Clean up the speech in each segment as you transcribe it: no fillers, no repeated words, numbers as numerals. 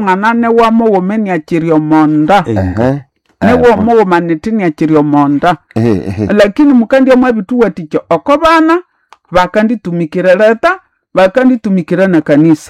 mwana ne wa mo meni achirio monda ne wo mo manitini achirio monda lakini mukandi mwa bitu waticho okobana bakandi tumikira leta bakandi tumikira na kanisa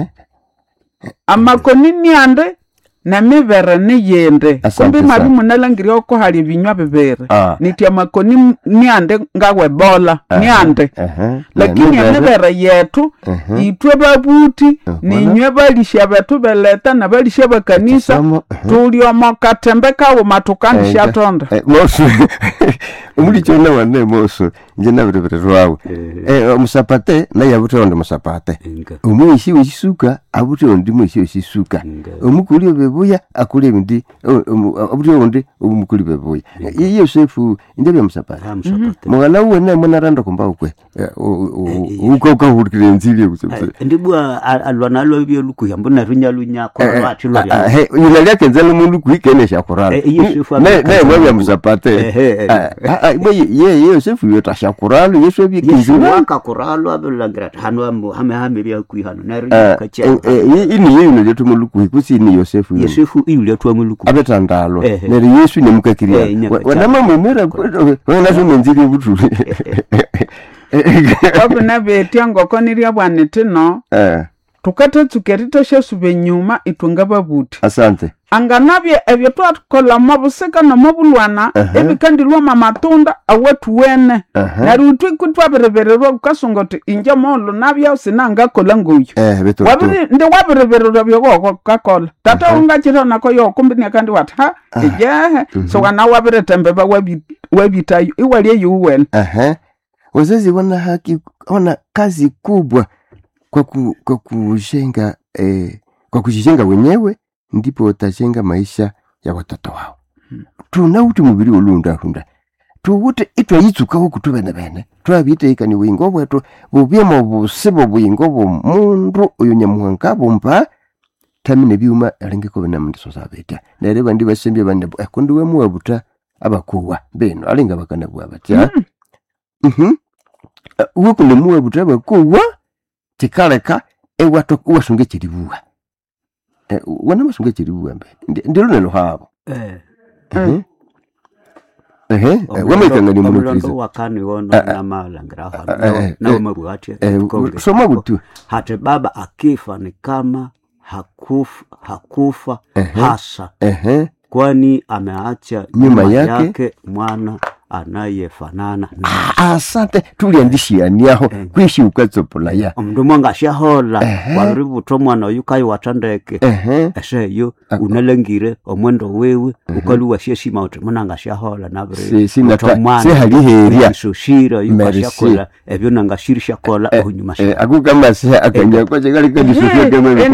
amakonini ande na mibere ni yende kumbi mabi munalangiri oko hali binywa bibere niti amakoni ni ande ngawe bola ni ande lakini mibere yetu itwe babuti ni nywe balisha batu beleta na balisha bakanisa tuli omokatembe kawo matukani shatonda mosu umuli chona wane mosu nje na bibere rwawe musapate na yabuto onde musapate umwishi wisuka abuto onde mwishi wisuka umukuli bebuya akule bindi abuto onde umukuli bebuya Yosefu ndebe musapate mwana wena mwana randa kumba ukwe uko hurikire nzili kusebuse ndibwa alwana lo byo lukuya mbona runyalunya ko batulwa yule yake nzalo mundu kuikene shakurala ne mwe musapate ye Yosefu yota shakurala Yesu bikinzwa akakurala abulagra hanu hame bya kuihano na kacha ini yeye ndio tumuluku ikusi ni Yosefu yule twamuluku abetandalo ne Yesu ne mukakiria wana mama mera wana zo nzili butu wabuna betyango koniria bwanetino tukata tukerita shesube nyuma itunga babuti asante anganabye ebyo twakola mabuseka no mabulwana ebikandilwa mamatunda awetu wene narutu kutwaberebererwa ukasongoti inja molo nabya sinanga kola nguyu wabiri ndi waberebererwa byo kakola tata ungachira nako yo kumbini akandi wata so wana wabere tembe ba wabitayo iwaliye yuwel wazazi wana haki wana kazi kubwa kwa kujenga kwa kujijenga wenyewe ndipo watajenga maisha ya watoto wao. Tunauti mubiri ulunda tuwute itwa yizukaho kutubene bene twabite ikani wingo bwetu bubyemo busibo bwingo mundu uyu nyamuhanga bomba tamine byuma alengeko bena mundiso sabeta nere bandi basembye bande akundi we muwabuta abakuwa beno alenga bakana bwa batya ukunde muwabuta abakuwa tikaleka ewato uwasunge kiribuwa wana masunge kiribuwa mbe ndiro nelo habo wamekanga ni munukiriza wakani wono na malangira hano na mabwati soma butu hata baba akifa ni kama hakufa hasa kwani ameacha nyuma yake mwana anayefanana asante tuliandishia niaho kwishi ukatsopola ya mndumo ngashahola waributo mwana yukayi watandeke eseyo unalengire omwendo wewe ukaluwa sheshima uti mwana ngashahola nabire se haliheria sushira yukashakola ebyo nangashirisha kola ohunyuma akukama se akanya kwaje kali kadisushira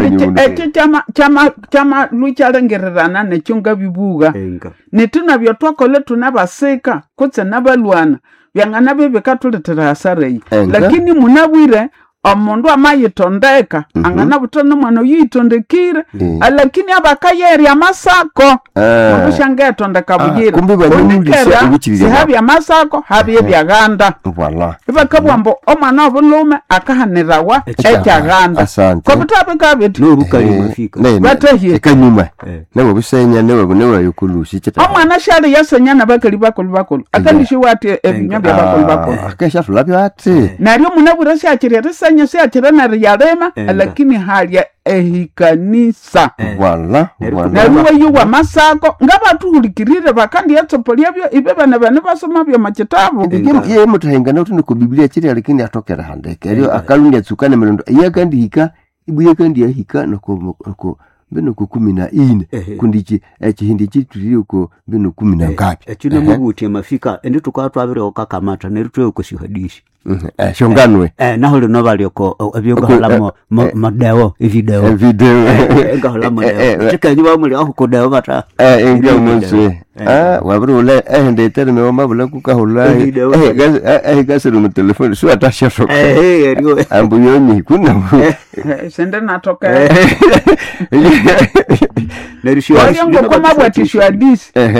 kama chama luchalengererana nechunga bibuga netuna byo twakole tunabaseka kutse nabalwana byangana bebekatuletera hasarei lakini munabwire omundu amayitondeka angana butona mwana yitondekire lakini abakayeri amasako obushangetondeka bugire kumbi banyulisha ubukiriza habi amasako habi ebyaganda voilà ibakabwambo omwana obulume akahanirawa ekyaganda ko butabeka bitu n'obukali mafika batahye ekanyuma nabo busenya newe yokulushi cyata omwana shali yasenya nabakali bakulu akandishe wati ebinyabya bakulu akesha fulabyo ati naryo munabura shakirere senya shakirana riyarema lakini hali ehikanisa voilà naruwa yuwa masako ngabatuhulikirire bakandi yatsopolia byo ibebana bane basoma byo makitabu ye mutahengana uti ku Biblia kiri lakini atokera handeke ryo akalundi atsukane melondo yakandi hika ibuye kandi yahika nako beno ku 14 kundichi ekihindi kitulire ko beno 10 ngapi ekine mubuti mafika endi tukatwabire okakamata nerutwe ko shihadishi shonganwe naho lino balioko ebyoga halamo madeo video ngahalamo chika nyiba muri aho ko deo bata engya munsi wabrule ndete me mabula ku kahula gasero mu telefone sio atasha soko ambuyoni kuna sende natoka nerishwa yango koma bwatisho hadisi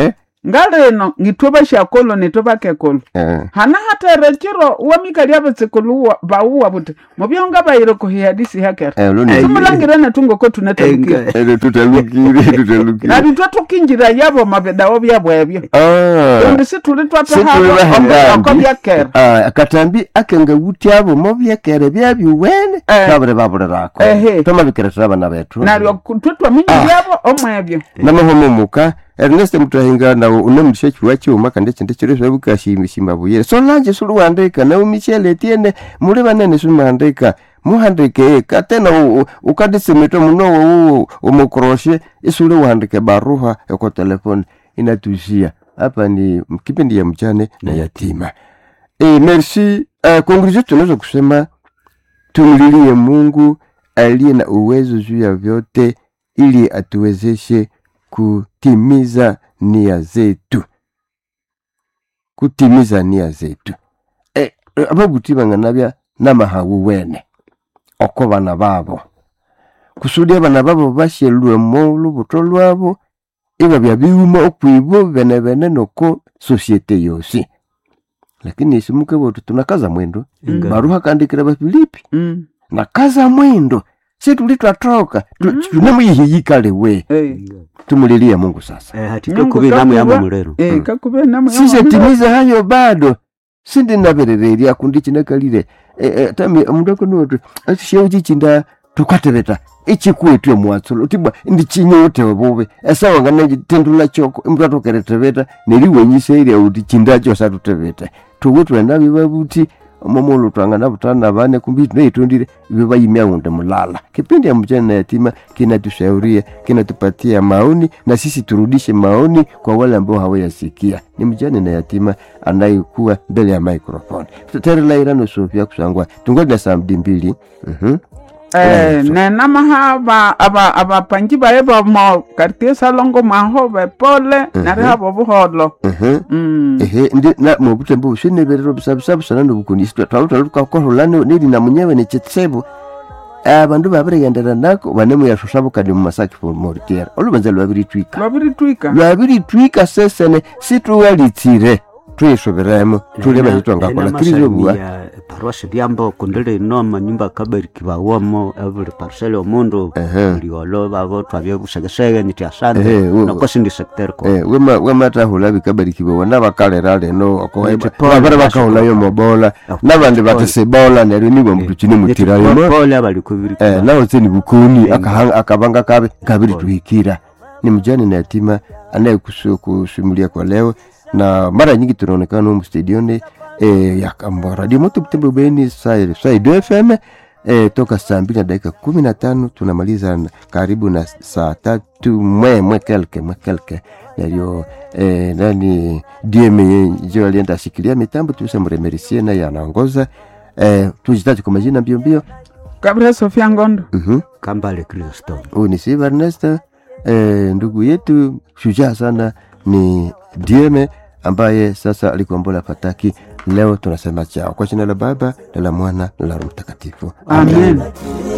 ngaleno ngithoba shakolo netoba kekolo hana hata rechiro wamikali abatsekolo bauwa buti mobyonga bayiro ko hiyadisi hakera tumulangire na tungo ko tunatalukira tutalukira na twatukinjira yabo mabedawo byabwebyo ndi situli twataha ko byakera akatambi akenga wutyabo mo byakera byabiwene babure rako tomabikira turabana betu nalyo tutwa minyi byabo omwebyo namahomomuka Ernest mutahinga na unemushe chuwa chuma kandi chinde chirezo bukashimishima buyere Solange sulu wandika na Michelle tiene muri banene sulu wandika muhandike katena ukadisemeto muno umukroshe isulu wandike baruha yako telefoni inatushia hapa ni kipindi ya mchane na yatima. Merci. Conclusion tunaweza kusema tumlilie Mungu aliye na uwezo juu ya vyote ili atuwezeshe kutimiza nia zetu. Ababuti banganabya namahawu wene oko bana babo kusudia bana babo bashelwe mo lubuto lwabo iba byabiuma okwibo bene noko societe yose. Lakini isimuke bote tunakaza mwendo baruha kandikira ba Filipi na kaza mwendo si tulitwatoka tunamuyihikale we tumulilia Mungu sasa hatika kubina muyamba mulero sisi timiza hayo bado sindi naberereri akundichi nakalire tami mundako noto ashiyo chichinda tukatebeta ichi kwetu mwatsulo tibwa ndichinyote bobe esawa ngana tendula choko mtatu keretebeta neliwenyise ile udichindacho satutebeta tuwetu ndabi babuti momolo twangana butana bane kumbi tunetondire biba yimyaunde mulala kipindi ya mjana yatima kinatushauriya kinatupatia maoni na sisi turudishe maoni kwa wale ambao hawayasikia. Ni mjana na yatima anayekuwa mbele ya microphone tuterela irano Sofia kusangwa tungoja saa 2 nena mahaba abapanji baeba mo quartier Salongo maho be pole na rehabo buhodlo ndi na mobutembo ushine berero bisabisabu sana ndubukuni twaluka ko holano niri na munyewe ne chetsebo abandu babiregendera nako banemu yashushabu kadi mu masaki for mortier olubanza lwabiri sesene situwalitsire tuishoberemo tuleba hitonga kola kirizo bwa parwashe byambo kundele no manyumba kabariki bawamo every parcel omundo liolo babo twabye bushagashege nitiashane nakosindi sector ko wema tahula bikabariki bwana bakalera leno okoeba babara bakahula yo mobola nabandi batesebola nero nibo mtuchini mutirayo bola bali kubiri naho tseni bukuni akabanga kabiri tuhikira. Ni mjane na yatima anayekusimulia kwa leo na mara nyingi tunaonekana huko studioni ya Radio Moto Butembo Beni Side FM toka saa 2:15 tunamaliza karibu na saa 3 mwe kelke ndio nani DM jo alienda shikilia mitambo tusemremercie na yanaongoza tujitaje kwa majina mbio Gabriel Sofia Ngondo Kambale Kristo Unisi Ernest ndugu yetu shujaa sana ni DM ambaye sasa alikombola fataki. Leo tunasema chao kwa jina la Baba na la Mwana na la Roho Mtakatifu. Amen.